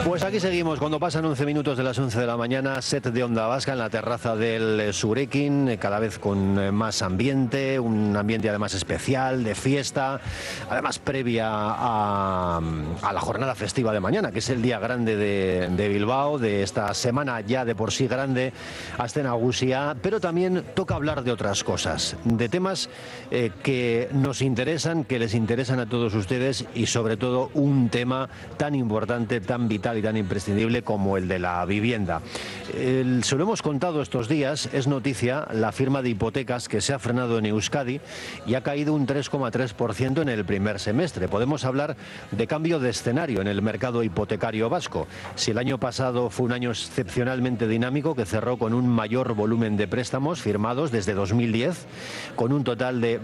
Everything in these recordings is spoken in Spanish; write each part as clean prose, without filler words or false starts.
Pues aquí seguimos, cuando pasan 11 minutos de las 11 de la mañana, set de Onda Vasca en la terraza del Surekin, cada vez con más ambiente, un ambiente además especial, de fiesta, además previa a la jornada festiva de mañana, que es el día grande de Bilbao, de esta semana ya de por sí grande, Aste Nagusia, pero también toca hablar de otras cosas, de temas que nos interesan, que les interesan a todos ustedes y sobre todo un tema tan importante, tan vital y tan imprescindible como el de la vivienda. Se lo hemos contado estos días, es noticia la firma de hipotecas que se ha frenado en Euskadi y ha caído un 3,3% en el primer semestre. Podemos hablar de cambio de escenario en el mercado hipotecario vasco. Si el año pasado fue un año excepcionalmente dinámico que cerró con un mayor volumen de préstamos firmados desde 2010, con un total de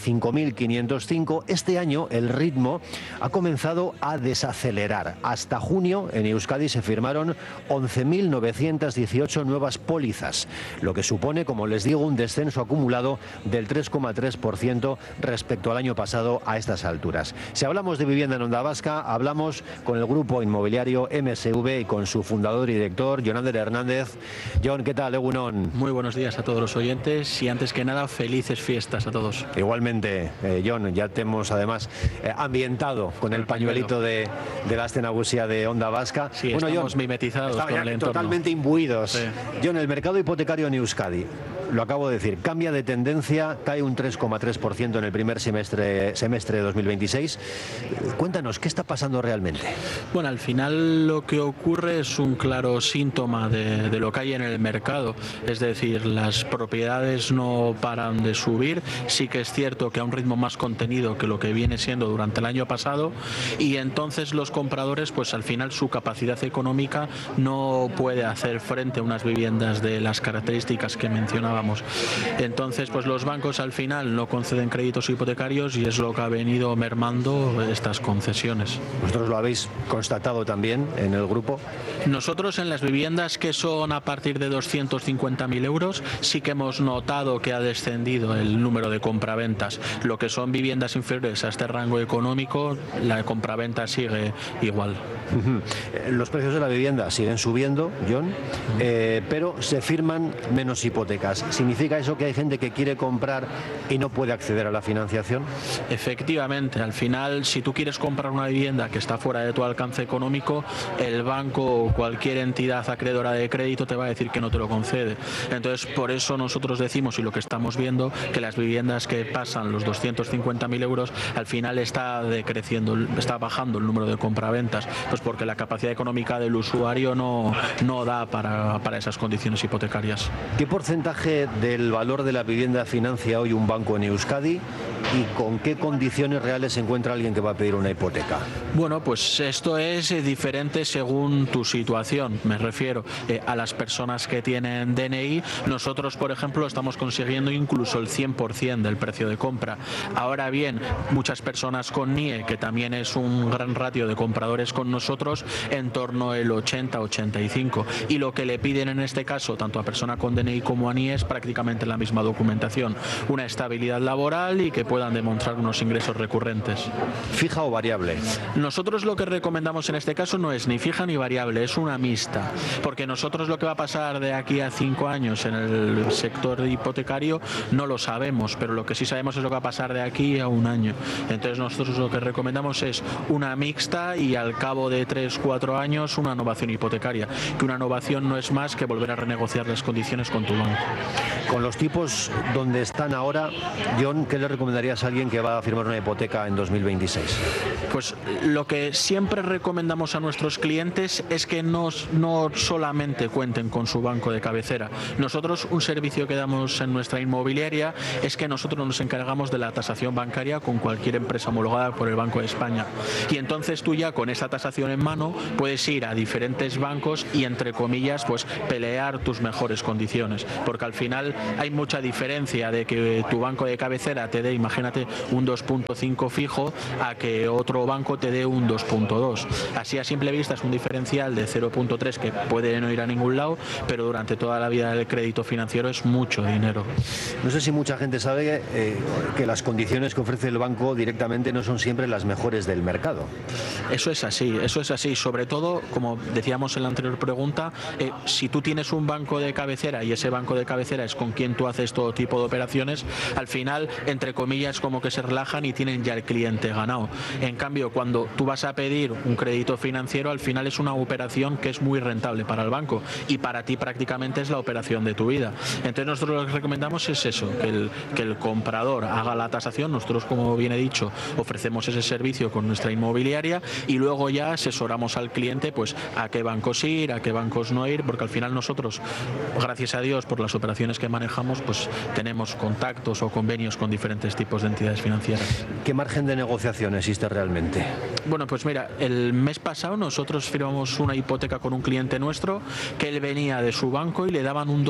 25.505, este año el ritmo ha comenzado a desacelerar. Hasta junio en Euskadi se firmaron 11.918 nuevas pólizas, lo que supone, como les digo, un descenso acumulado del 3,3% respecto al año pasado a estas alturas. Si hablamos de vivienda en Onda Vasca, hablamos con el grupo inmobiliario MSV y con su fundador y director, Jon Ander Hernández. Jon, ¿qué tal? Egunon. Muy buenos días a todos los oyentes y antes que nada, felices fiestas a todos. Igualmente, Jon, ya te hemos además ambientado con el pañuelito de la Aste Nagusia de Onda Vasca. Sí, bueno, estamos mimetizados con el entorno. Totalmente imbuidos. Sí. Jon, el mercado hipotecario en Euskadi, lo acabo de decir, cambia de tendencia, cae un 3,3% en el primer semestre de 2026. Cuéntanos, ¿qué está pasando realmente? Bueno, al final lo que ocurre es un claro síntoma de lo que hay en el mercado. Es decir, las propiedades no paran de subir. Sí que es cierto que a un ritmo más contenido que lo que viene siendo durante el año pasado, y entonces los compradores, pues al final su capacidad económica no puede hacer frente a unas viviendas de las características que mencionábamos. Entonces, pues los bancos al final no conceden créditos hipotecarios y es lo que ha venido mermando estas concesiones. ¿Vosotros lo habéis constatado también en el grupo? Nosotros en las viviendas que son a partir de 250.000 euros sí que hemos notado que ha descendido el número de compraventas. Lo que son viviendas inferiores a este rango económico, la compraventa sigue igual. Los precios de la vivienda siguen subiendo, Jon, pero se firman menos hipotecas. ¿Significa eso que hay gente que quiere comprar y no puede acceder a la financiación? Efectivamente, al final, si tú quieres comprar una vivienda que está fuera de tu alcance económico, el banco o cualquier entidad acreedora de crédito te va a decir que no te lo concede. Entonces, por eso nosotros decimos, y lo que estamos viendo, que las viviendas que pasan los 250.000 euros, al final está decreciendo, está bajando el número de compraventas, pues porque la capacidad económica del usuario no da para esas condiciones hipotecarias. ¿Qué porcentaje del valor de la vivienda financia hoy un banco en Euskadi y con qué condiciones reales se encuentra alguien que va a pedir una hipoteca? Bueno, pues esto es diferente según tu situación. Me refiero a las personas que tienen DNI. Nosotros, por ejemplo, estamos consiguiendo incluso el 100% del precio de compra. Ahora bien, muchas personas con NIE, que también es un gran ratio de compradores con nosotros, en torno al 80-85%. Y lo que le piden en este caso, tanto a persona con DNI como a NIE, es prácticamente la misma documentación. Una estabilidad laboral y que puedan demostrar unos ingresos recurrentes. ¿Fija o variable? Nosotros lo que recomendamos en este caso no es ni fija ni variable, es una mixta. Porque nosotros lo que va a pasar de aquí a 5 años en el sector hipotecario no lo sabemos, pero lo que sí sabemos es lo que va a pasar de aquí a 1 año. Entonces nosotros lo que recomendamos es una mixta y al cabo de 3-4 años una novación hipotecaria. Que una novación no es más que volver a renegociar las condiciones con tu banco. Con los tipos donde están ahora, Jon, ¿qué le recomendarías a alguien que va a firmar una hipoteca en 2026? Pues lo que siempre recomendamos a nuestros clientes es que no solamente cuenten con su banco de cabecera. Nosotros, un servicio que damos en nuestra inmobiliaria es que nosotros nos encargamos de la tasación bancaria con cualquier empresa homologada por el Banco de España. Y entonces tú ya con esa tasación en mano puedes ir a diferentes bancos y, entre comillas, pues pelear tus mejores condiciones. Porque al final hay mucha diferencia de que tu banco de cabecera te dé, imagínate, imagínate, un 2,5 fijo a que otro banco te dé un 2,2. Así a simple vista es un diferencial de 0,3 que puede no ir a ningún lado, pero durante toda la vida del crédito financiero es mucho dinero. No sé si mucha gente sabe que las condiciones que ofrece el banco directamente no son siempre las mejores del mercado. Eso es así. Sobre todo, como decíamos en la anterior pregunta, si tú tienes un banco de cabecera y ese banco de cabecera es con quien tú haces todo tipo de operaciones, al final, entre comillas, como que se relajan y tienen ya el cliente ganado. En cambio, cuando tú vas a pedir un crédito financiero, al final es una operación que es muy rentable para el banco y para ti prácticamente es la operación de tu vida. Entonces nosotros lo que recomendamos es eso, que el comprador haga la tasación. Nosotros, como bien he dicho, ofrecemos ese servicio con nuestra inmobiliaria y luego ya asesoramos al cliente pues a qué bancos ir, a qué bancos no ir, porque al final nosotros, gracias a Dios, por las operaciones que manejamos, pues tenemos contactos o convenios con diferentes tipos de entidades financieras. ¿Qué margen de negociación existe realmente? Bueno, pues mira, el mes pasado nosotros firmamos una hipoteca con un cliente nuestro que él venía de su banco y le daban un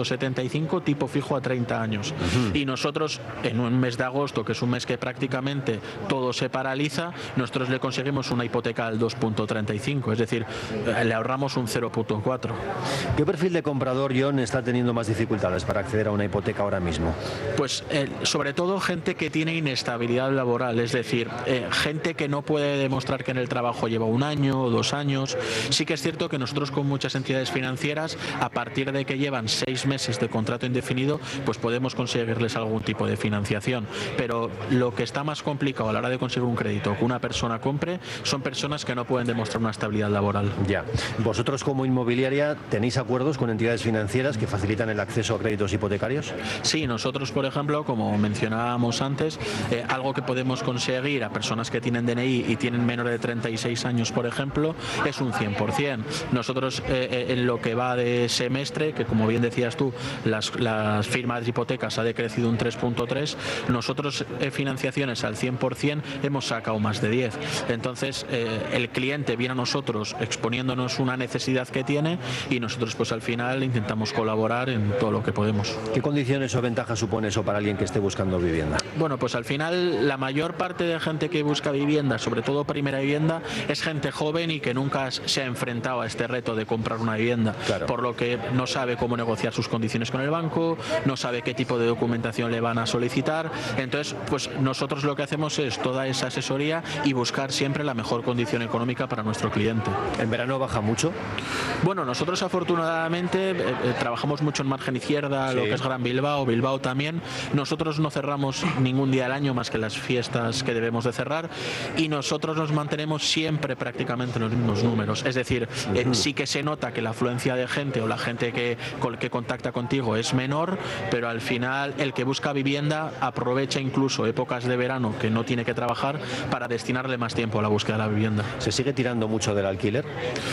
2,75 tipo fijo a 30 años. Y nosotros, en un mes de agosto, que es un mes que prácticamente todo se paraliza, nosotros le conseguimos una hipoteca al 2,35, es decir, le ahorramos un 0,4. ¿Qué perfil de comprador, John, está teniendo más dificultades para acceder a una hipoteca ahora mismo? Pues sobre todo gente que tiene inestabilidad laboral, es decir, gente que no puede demostrar que en el trabajo lleva 1 año o 2 años. Sí que es cierto que nosotros con muchas entidades financieras, a partir de que llevan 6 meses de contrato indefinido, pues podemos conseguirles algún tipo de financiación. Pero lo que está más complicado a la hora de conseguir un crédito que una persona compre son personas que no pueden demostrar una estabilidad laboral. Ya. ¿Vosotros como inmobiliaria tenéis acuerdos con entidades financieras que facilitan el acceso a créditos hipotecarios? Sí, nosotros, por ejemplo, como mencionábamos antes, algo que podemos conseguir a personas que tienen DNI y tienen menor de 36 años, por ejemplo, es un 100%. Nosotros, en lo que va de semestre, que como bien decías tú, las firmas de hipotecas ha decrecido un 3,3, nosotros financiaciones al 100% hemos sacado más de 10. Entonces, el cliente viene a nosotros exponiéndonos una necesidad que tiene y nosotros pues al final intentamos colaborar en todo lo que podemos. ¿Qué condiciones o ventajas supone eso para alguien que esté buscando vivienda? Bueno, pues al final la mayor parte de gente que busca vivienda, sobre todo primera vivienda, es gente joven y que nunca se ha enfrentado a este reto de comprar una vivienda, claro, por lo que no sabe cómo negociar sus condiciones con el banco, no sabe qué tipo de documentación le van a solicitar. Entonces, pues nosotros lo que hacemos es toda esa asesoría y buscar siempre la mejor condición económica para nuestro cliente. ¿En verano baja mucho? Bueno, nosotros afortunadamente trabajamos mucho en margen izquierda, sí, lo que es Gran Bilbao, Bilbao también. Nosotros no cerramos ningún día al año más que las fiestas que debemos de cerrar y nosotros nos mantenemos siempre prácticamente en los mismos números. Es decir, sí que se nota que la afluencia de gente o la gente que contacta contigo es menor, pero al final el que busca vivienda aprovecha incluso épocas de verano que no tiene que trabajar para destinarle más tiempo a la búsqueda de la vivienda. ¿Se sigue tirando mucho del alquiler?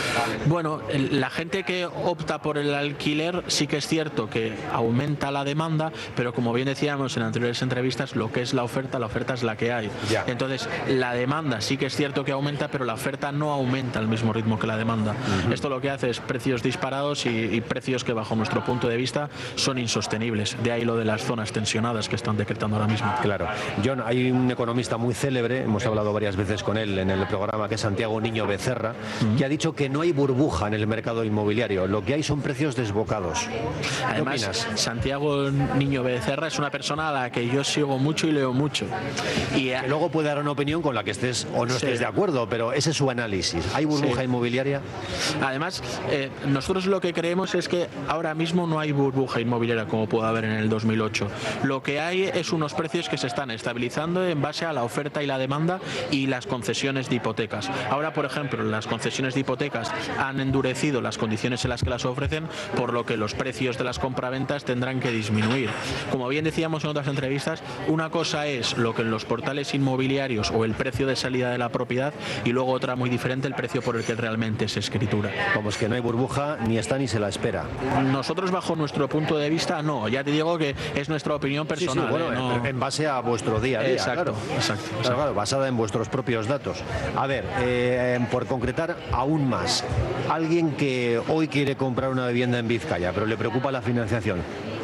Bueno, la gente que opta por el alquiler sí que es cierto que aumenta la demanda, pero como bien decíamos en anteriores entrevistas, lo que es la oferta es la que hay. Ya. Entonces, la demanda sí que es cierto que aumenta, pero la oferta no aumenta al mismo ritmo que la demanda. Esto lo que hace es precios disparados y precios que bajo nuestro punto de vista son insostenibles. De ahí lo de las zonas tensionadas que están decretando ahora mismo. Claro. John, hay un economista muy célebre, hemos hablado varias veces con él en el programa, que es Santiago Niño Becerra, que ha dicho que no hay burbuja en el mercado inmobiliario, lo que hay son precios desbocados. Además, ¿qué opinas? Santiago Niño Becerra es una persona a la que yo sigo mucho y leo mucho. Y que luego puede dar una opinión con la que estés o no estés de acuerdo, pero ese es su análisis. ¿Hay burbuja inmobiliaria? Además, nosotros lo que creemos es que ahora mismo no hay burbuja inmobiliaria como puede haber en el 2008. Lo que hay es unos precios que se están estabilizando en base a la oferta y la demanda y las concesiones de hipotecas. Ahora, por ejemplo, las concesiones de hipotecas han endurecido las condiciones en las que las ofrecen, por lo que los precios de las compraventas tendrán que disminuir. Como bien decíamos en otras entrevistas, una cosa es lo que en los portales inmobiliarios o el precio de salida de la propiedad y luego otra muy diferente, el precio por el que realmente se escritura. Vamos, que no hay burbuja, ni está ni se la espera. Nosotros, bajo nuestro punto de vista, no. Ya te digo que es nuestra opinión personal. Sí, bueno, no... en base a vuestro día a día. Exacto, claro. exacto. Claro, basada en vuestros propios datos. A ver, por concretar aún más, alguien que hoy quiere comprar una vivienda en Vizcaya, pero le preocupa la financiación,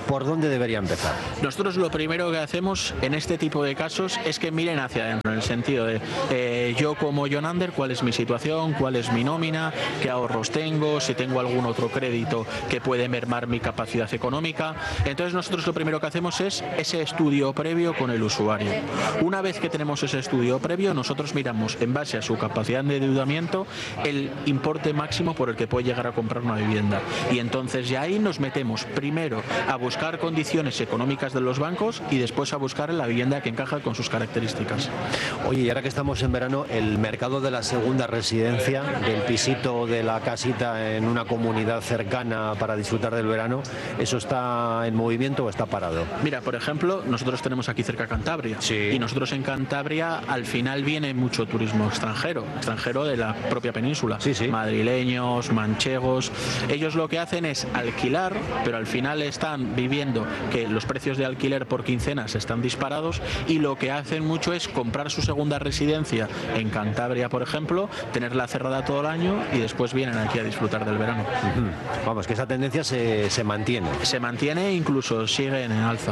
¿por dónde debería empezar? Nosotros lo primero que hacemos en este tipo de casos es que miren hacia adentro, en el sentido de yo como Jonander, cuál es mi situación, cuál es mi nómina, qué ahorros tengo, si tengo algún otro crédito que puede mermar mi capacidad económica. Entonces nosotros lo primero que hacemos es ese estudio previo con el usuario. Una vez que tenemos ese estudio previo, nosotros miramos en base a su capacidad de endeudamiento el importe máximo por el que puede llegar a comprar una vivienda. Y entonces ya ahí nos metemos primero a buscar condiciones económicas de los bancos y después a buscar la vivienda que encaja con sus características. Oye, y ahora que estamos en verano, el mercado de la segunda residencia, del pisito o de la casita en una comunidad cercana para disfrutar del verano, ¿eso está en movimiento o está parado? Mira, por ejemplo, nosotros tenemos aquí cerca Cantabria. Sí. Y nosotros en Cantabria al final viene mucho turismo extranjero de la propia península. Sí, sí. Madrileños, manchegos. Ellos lo que hacen es alquilar, pero al final están viviendo que los precios de alquiler por quincenas están disparados, y lo que hacen mucho es comprar su segunda residencia en Cantabria, por ejemplo, tenerla cerrada todo el año y después vienen aquí a disfrutar del verano. Vamos, que esa tendencia se mantiene. Se mantiene e incluso sigue en alza.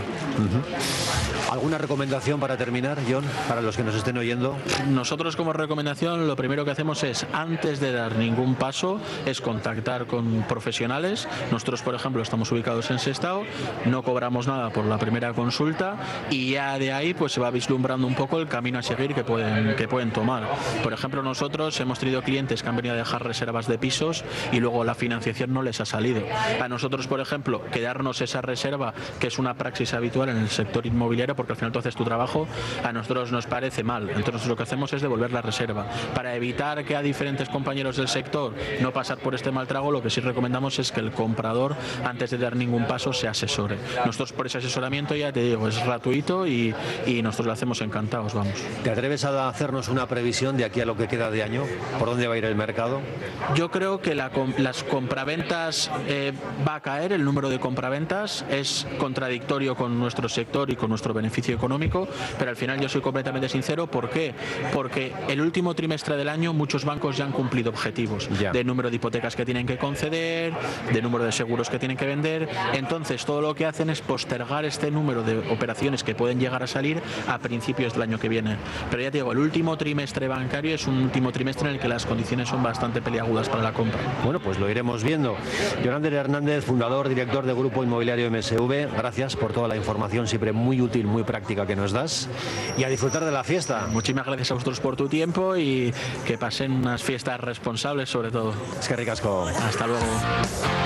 ¿Alguna recomendación para terminar, John, para los que nos estén oyendo? Nosotros como recomendación lo primero que hacemos es, antes de dar ningún paso, es contactar con profesionales. Nosotros, por ejemplo, estamos ubicados en Sestao, no cobramos nada por la primera consulta y ya de ahí pues se va vislumbrando un poco el camino a seguir que pueden tomar. Por ejemplo, nosotros hemos tenido clientes que han venido a dejar reservas de pisos y luego la financiación no les ha salido. A nosotros, por ejemplo, quedarnos esa reserva, que es una praxis habitual en el sector inmobiliario, porque al final tú haces tu trabajo, a nosotros nos parece mal. Entonces lo que hacemos es devolver la reserva. Para evitar que a diferentes compañeros del sector no pasar por este mal trago, lo que sí recomendamos es que el comprador, antes de dar ningún paso, se asesore. Nosotros por ese asesoramiento, ya te digo, es gratuito y nosotros lo hacemos encantados, vamos. ¿Te atreves a hacernos una previsión de aquí a lo que queda de año? ¿Por dónde va a ir el mercado? Yo creo que las compraventas va a caer, el número de compraventas es contradictorio con nuestro sector y con nuestro beneficio económico, pero al final yo soy completamente sincero. ¿Por qué? Porque el último trimestre del año muchos bancos ya han cumplido objetivos de número de hipotecas que tienen que conceder, de número de seguros que tienen que vender. Entonces todo lo que hacen es postergar este número de operaciones que pueden llegar a salir a principios del año que viene. Pero ya te digo, el último trimestre bancario es un último trimestre en el que las condiciones son bastante peliagudas para la compra. Bueno, pues lo iremos viendo. Jonander Hernández, fundador, director de Grupo Inmobiliario MSV, gracias por toda la información siempre muy útil, muy práctica que nos das, y a disfrutar de la fiesta. Muchísimas gracias a vosotros por tu tiempo y que pasen unas fiestas responsables sobre todo. Es que ricasco. Hasta luego.